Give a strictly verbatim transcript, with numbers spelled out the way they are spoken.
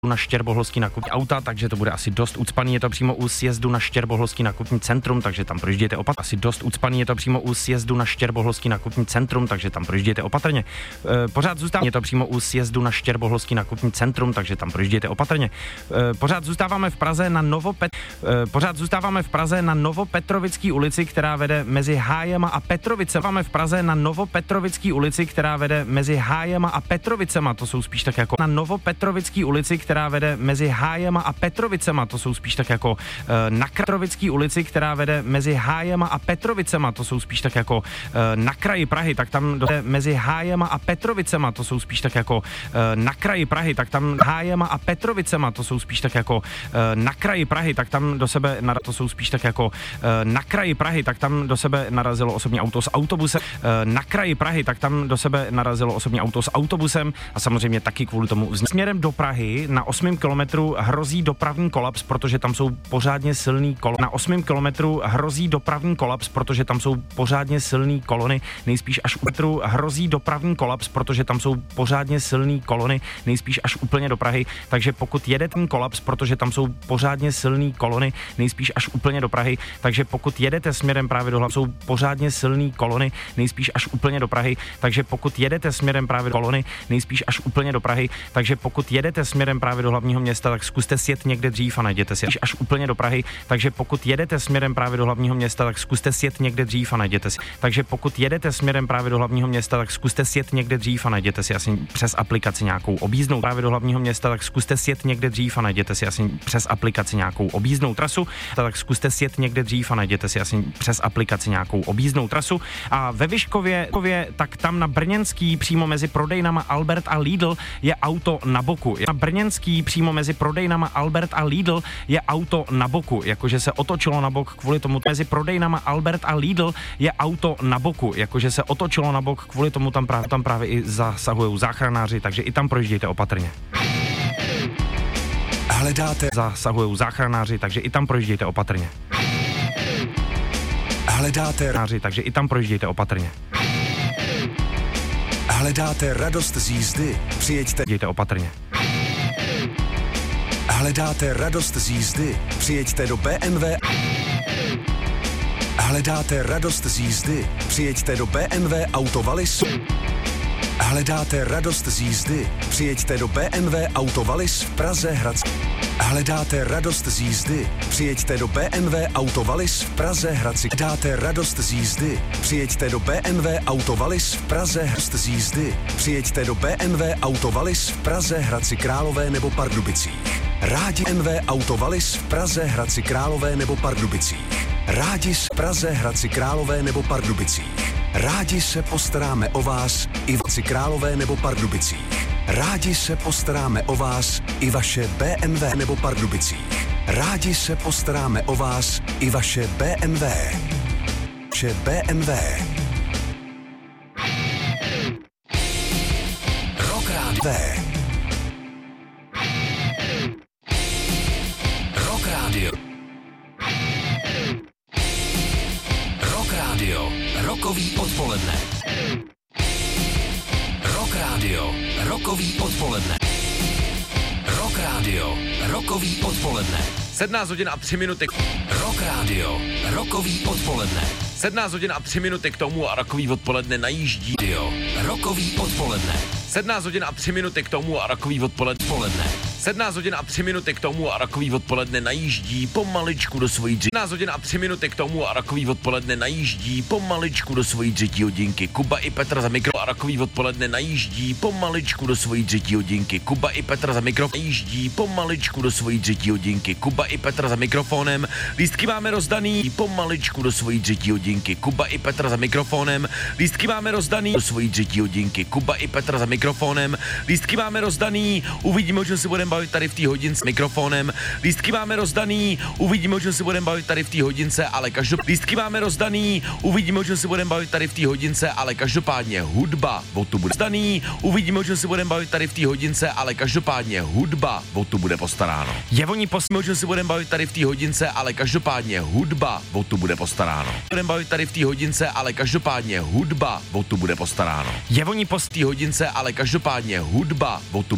na Štěrboholský nákupní auta, takže to bude asi dost ucpaný, je to přímo u sjezdu na Štěrboholský nákupní centrum, takže tam projíždějte opatrně. Asi dost ucpaný, je to přímo u sjezdu na Štěrboholský nákupní centrum, takže tam projíždějte opatrně. E, pořád zůstává, je to přímo u sjezdu na Štěrboholský nákupní centrum, takže tam projíždějte opatrně. E, pořád zůstáváme v Praze na Novopet, e, pořád zůstáváme v Praze na Novopetrovický ulici, která vede mezi Hájema a Petrovicema. Máme v Praze na Novopetrovický ulici, která vede mezi Hájema a Petrovicema, to jsou spíš tak jako na Novopetrovický ulici, která vede mezi Hájema a Petrovicema, to jsou spíš tak jako e, na Kratrovický ulici, která vede mezi Hájema a Petrovicema, to jsou spíš tak jako e, na kraji Prahy, tak tam do, mezi Hájema a Petrovicema, to jsou spíš tak jako e, na kraji Prahy, tak tam Hájema a Petrovicema, to jsou spíš tak jako e, na kraji Prahy, tak tam do sebe na, to jsou spíš tak jako e, na kraji Prahy, tak tam do sebe narazilo osobní auto s autobusem, e, na kraji Prahy, tak tam do sebe narazilo osobní auto s autobusem a samozřejmě taky kvůli tomu směrem do Prahy na osmém kilometru hrozí dopravní kolaps, protože tam jsou pořádně silný kolony. Na osmém kilometru hrozí dopravní kolaps, protože tam jsou pořádně silný kolony, nejspíš až u metru hrozí dopravní kolaps, protože tam jsou pořádně silný kolony, nejspíš až úplně do Prahy, takže pokud jede ten kolaps, protože tam jsou pořádně silný kolony, nejspíš až úplně do Prahy, takže pokud jedete směrem právě do hlavy, jsou pořádně silný kolony, nejspíš až úplně do Prahy, takže pokud jedete směrem právě do kolony, nejspíš až úplně do Prahy, takže pokud jedete směrem právě do hlavního města, tak zkuste sjet někde dřív a najděte si až úplně do Prahy, takže pokud jedete směrem právě do hlavního města, tak zkuste sjet někde dřív a najděte si. Takže pokud jedete směrem právě do hlavního města, tak zkuste sjet někde dřív a najděte si asi přes aplikaci nějakou objízdnou právě do hlavního města, tak zkuste sjet někde dřív a najděte si asi přes aplikaci nějakou objízdnou trasu, tak zkuste sjet někde dřív a najděte si asi přes aplikaci nějakou objízdnou trasu. A ve Vyškově, tak tam na Brněnský přímo mezi prodejnama Albert a Lidl je auto na boku. Na Brněnský přímo mezi prodejnama Albert a Lidl je auto na boku, jakože se otočilo na bok kvůli tomu. Mezi prodejnama Albert a Lidl je auto na boku, jakože se otočilo na bok kvůli tomu, tam právě, tam právě i zasahují záchranáři, takže i tam projíždějte opatrně. Hledáte zasahují záchranáři, takže i tam projíždějte opatrně. Hledáte takže i tam projíždějte opatrně. Hledáte radost z jízdy? Přijeďte. Projíždějte opatrně. Hledáte radost z jízdy? Přijeďte do B M W. Hledáte radost z jízdy? Přijeďte do B M W Auto Wallis. Hledáte radost z jízdy? Přijeďte do B M W Auto Wallis v Praze Hradec. Hledáte radost z jízdy? Přijeďte do B M W Auto Wallis v Praze Hradci. Hledáte radost z jízdy? Přijeďte do B M W Auto Wallis v Praze Hradci. Z jízdy? Přijeďte do B M W Auto Wallis v Praze Hradci Králové nebo Pardubicích. Rádi B M W Auto Wallis v Praze Hradci Králové nebo Pardubicích. Rádi z Praze Hradci Králové nebo Pardubicích. Rádi se postaráme o vás i v Hradci Králové nebo Pardubicích. Rádi se postaráme o vás i vaše B M W nebo Pardubicích. Rádi se postaráme o vás i vaše B M W. Vaše B M W. Rock Radio. Rock Radio. Rock Radio. Rokový odpoledne. Rock Radio. Rokový odpoledne. Rock Radio. Rokový odpoledne. sedmnáct hodin a tři minuty. Rock Radio. Rokový odpoledne. sedmnáct hodin a tři minuty k tomu a rokový odpoledne najíždí. Radio. Rokový odpoledne. sedmnáct hodin a tři minuty k tomu a rokový odpoledne. sedmnáct hodin a tři minuty k tomu a rokový odpoledne najíždí pomaličku do svojí dři. sedmnáct hodin a tři minuty k tomu a rokový odpoledne najíždí pomaličku do svojí třetí hodinky. Kuba i Petr za mikro a rokový odpoledne najíždí pomaličku do svojí třetí hodinky. Kuba i Petr za mikro najíždí pomaličku do svojí třetí hodinky. Kuba i Petr za mikrofonem. Lístky máme rozdaný pomaličku do svojí třetí hodinky. Kuba i Petr za mikrofonem. Lístky máme rozdaný do svojí třetí hodinky. Kuba i Petr za mikrofonem. Lístky máme rozdaný. Uvidíme, o čem se budeme bavit tady v té hodince s mikrofonem. Lístky máme rozdaný. Uvidíme, o čem se budeme bavit tady v té hodince, ale každopádně lístky máme rozdaný. Uvidíme, o čem se budeme bavit tady v té hodince, ale každopádně hudba o tu bude rozdaný. Uvidíme, o čem se budeme bavit tady v té hodince, ale každopádně hudba o tu bude postaráno. Je voní posme, o čem se budeme bavit tady v té hodince, ale každopádně hudba o tu bude postaráno. Budeme bavit tady v té hodince, ale každopádně hudba o tu bude postaráno. Je voní post té hodince, ale každopádně hudba o tu